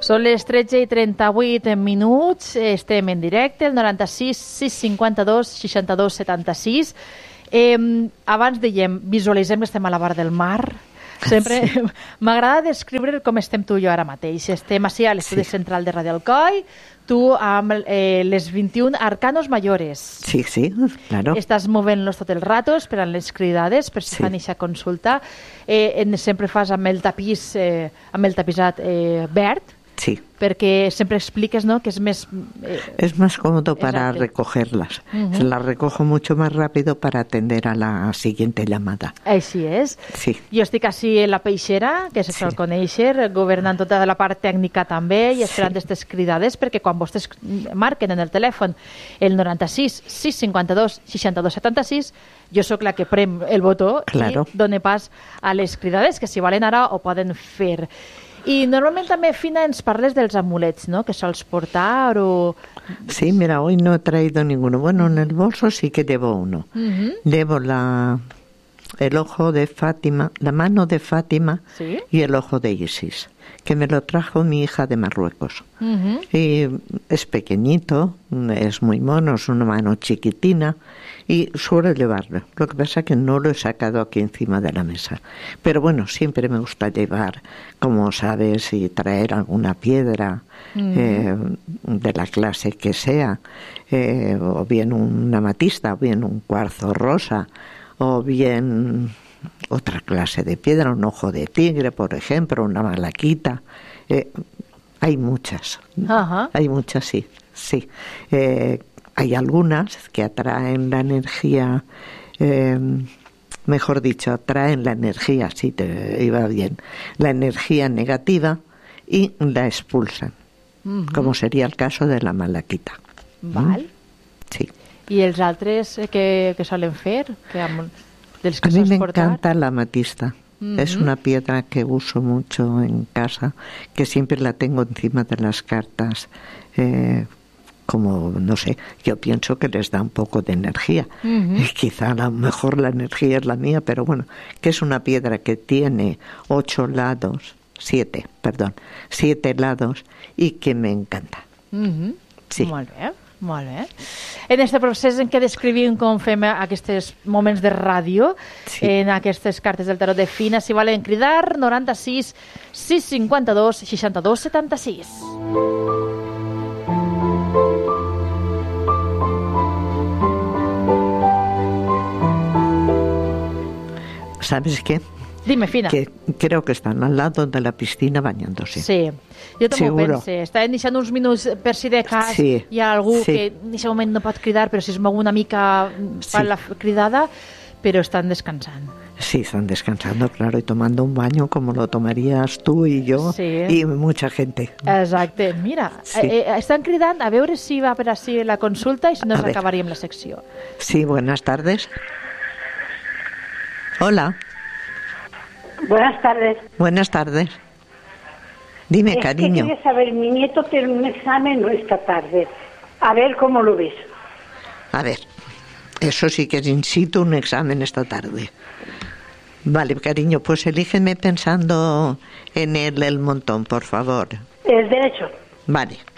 Són les 13:38 minuts, estem en directe, el 96 652 62 76. Abans dèiem, visualitzem que estem a la vora del mar. Sempre m'agrada descriure com estem tu i jo ara mateix. Estem així a l'estudi central de Radio Alcoi, tu amb les 21 arcanos mayores. Sí, sí, claro. Estàs movent-los tot el rato, esperant les cridades per si fan aquesta consulta. Sempre fas amb el tapisat verd. Sí. Porque siempre expliques, ¿no?, que es más... es más cómodo para recogerlas. Se las recojo mucho más rápido para atender a la siguiente llamada. Així és. Sí. Jo estic així en la peixera, que se sol conèixer, governant tota la part tècnica també i esperant aquestes cridades, perquè quan vostès marquen en el telèfon el 96 652 62 76, jo sóc la que prem el botó i done pas a les cridades, que si volen ara ho poden fer. I normalment també, Fina, ens parles dels amulets, ¿no?, que sols portar o... Sí, mira, hoy no he traído ninguno. Bueno, en el bolso sí que llevo uno. Llevo el ojo de Fátima, la mano de Fátima, ¿sí?, y el ojo de Isis, que me lo trajo mi hija de Marruecos. Y es pequeñito, es muy mono, es una mano chiquitina y suelo llevarlo. Lo que pasa es que no lo he sacado aquí encima de la mesa. Pero bueno, siempre me gusta llevar, como sabes, y traer alguna piedra de la clase que sea, o bien una amatista, o bien un cuarzo rosa, o bien otra clase de piedra, un ojo de tigre, por ejemplo, una malaquita. Hay muchas. Hay muchas, sí. Sí. Hay algunas que atraen la energía, mejor dicho, atraen la energía, sí, te iba bien, la energía negativa y la expulsan, como sería el caso de la malaquita. Val. Sí. ¿Y els altres que solen fer? A mí me encanta la amatista. Es una piedra que uso mucho en casa, que siempre la tengo encima de las cartas, como, no sé, yo pienso que les da un poco de energía. Quizá a lo mejor la energía es la mía, pero bueno, que es una piedra que tiene 7 lados y que me encanta. Sí. Molt bé. Molt bé. En aquest procés en què descrivim com fem aquests moments de ràdio, en aquestes cartes del tarot de Fina, si volen cridar, 96 652 62 76. ¿Sabes qué? Dime, Fina. Que creo que están al lado de la piscina bañándose. Sí, jo també ho pense. Estaven deixant uns minuts per si de cas hi ha algú que en aquest moment no pot cridar, però si es mou una mica per la cridada, però estan descansant. Sí, están descansando, claro, y tomando un baño como lo tomarías tú y yo y mucha gente. Exacte. Mira, estan cridant, a veure si va per així la consulta i si no acabaríem la secció. Sí, buenas tardes. Hola. Buenas tardes. Buenas tardes. Dime, cariño. Quería saber, mi nieto tiene un examen esta tarde. A ver cómo lo ves. A ver, eso sí que es in situ un examen esta tarde. Vale, cariño, pues elígeme pensando en el montón, por favor. El derecho. Vale.